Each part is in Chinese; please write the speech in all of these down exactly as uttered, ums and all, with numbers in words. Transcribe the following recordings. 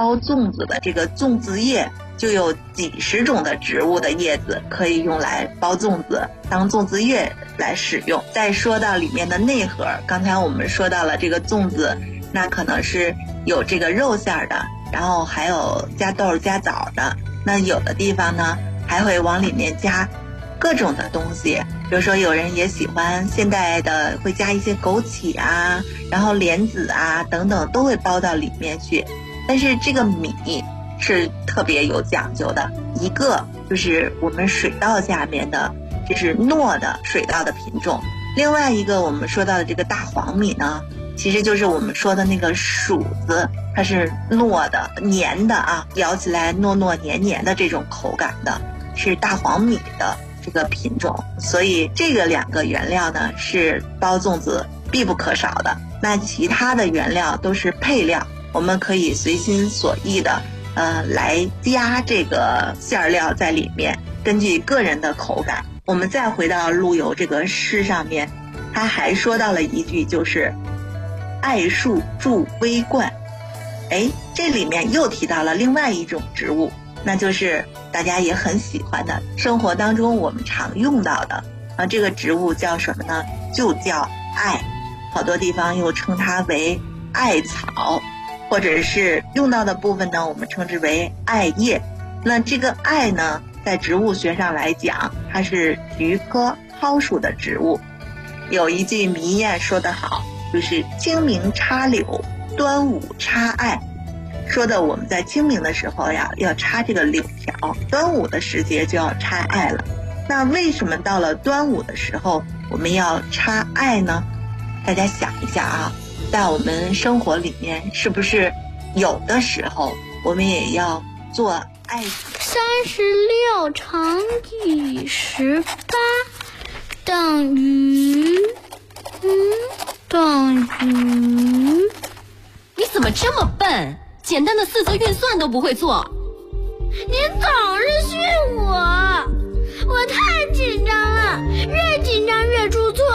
包粽子的这个粽子叶，就有几十种的植物的叶子可以用来包粽子，当粽子叶来使用。再说到里面的内核，刚才我们说到了这个粽子，那可能是有这个肉馅的，然后还有加豆加枣的，那有的地方呢还会往里面加各种的东西，比如说有人也喜欢现代的会加一些枸杞啊，然后莲子啊等等都会包到里面去。但是这个米是特别有讲究的，一个就是我们水稻下面的这是糯的水稻的品种，另外一个我们说到的这个大黄米呢，其实就是我们说的那个黍子，它是糯的黏的啊，咬起来糯糯黏黏的这种口感的，是大黄米的这个品种。所以这个两个原料呢是包粽子必不可少的，那其他的原料都是配料，我们可以随心所欲的呃来加这个馅料在里面，根据个人的口感。我们再回到陆游这个诗上面，他还说到了一句，就是爱树筑微观。哎，这里面又提到了另外一种植物，那就是大家也很喜欢的，生活当中我们常用到的啊，这个植物叫什么呢？就叫艾，好多地方又称它为艾草，或者是用到的部分呢，我们称之为艾叶。那这个艾呢，在植物学上来讲，它是菊科蒿属的植物。有一句谜谚说得好，就是清明插柳，端午插艾，说的我们在清明的时候呀要插这个柳条，端午的时节就要插艾了。那为什么到了端午的时候我们要插艾呢？大家想一下啊，在我们生活里面是不是有的时候我们也要做艾？ 三十六乘以十八等于嗯等于你怎么这么笨？简单的四则运算都不会做。 您总是训我，我太紧张了，越紧张越出错。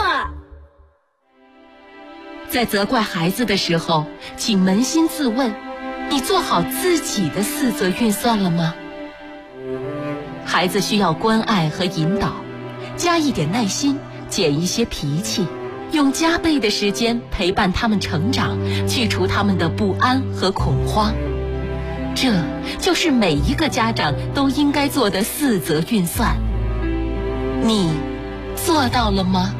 在责怪孩子的时候，请扪心自问，你做好自己的四则运算了吗？孩子需要关爱和引导，加一点耐心，减一些脾气，用加倍的时间陪伴他们成长，去除他们的不安和恐慌。这就是每一个家长都应该做的四则运算。你做到了吗？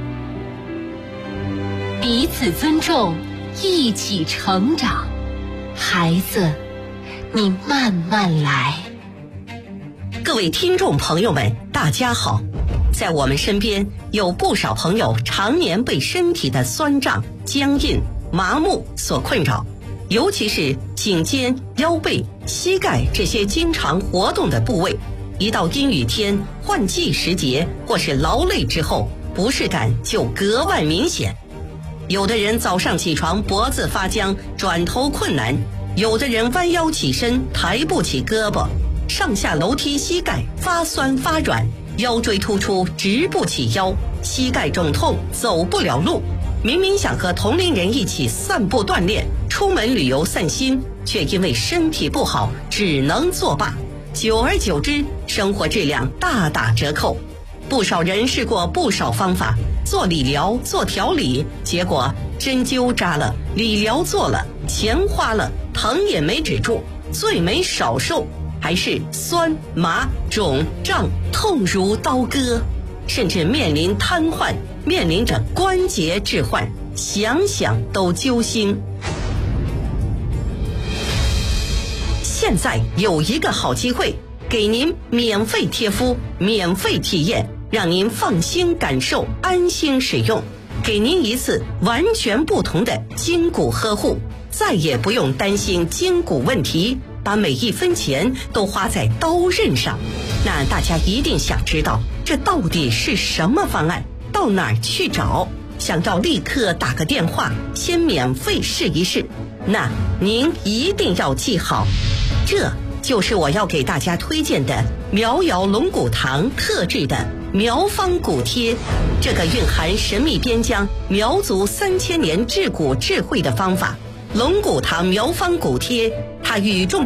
彼此尊重，一起成长。孩子，你慢慢来。 各位听众朋友们，大家好。在我们身边有不少朋友常年被身体的酸胀、僵硬、麻木所困扰，尤其是颈肩、腰背、膝盖这些经常活动的部位，一到阴雨天、换季时节或是劳累之后，不适感就格外明显。有的人早上起床脖子发僵，转头困难；有的人弯腰起身抬不起胳膊，上下楼梯膝盖发酸发软，腰椎突出直不起腰，膝盖肿痛走不了路。明明想和同龄人一起散步锻炼，出门旅游散心，却因为身体不好只能作罢。久而久之，生活质量大打折扣。不少人试过不少方法，做理疗做调理，结果针灸扎了，理疗做了，钱花了，疼也没止住，罪没少受，还是酸麻肿胀痛如刀割，甚至面临瘫痪，面临着关节置换，想想都揪心。现在有一个好机会，给您免费贴敷，免费体验，让您放心感受，安心使用，给您一次完全不同的筋骨呵护，再也不用担心筋骨问题，把每一分钱都花在刀刃上。那大家一定想知道，这到底是什么方案？到哪儿去找？想要立刻打个电话，先免费试一试。那您一定要记好，这就是我要给大家推荐的苗瑶龙骨堂特制的苗方骨贴。这个蕴含神秘边疆苗族三千年治骨智慧的方法，龙骨堂苗方骨贴，它与众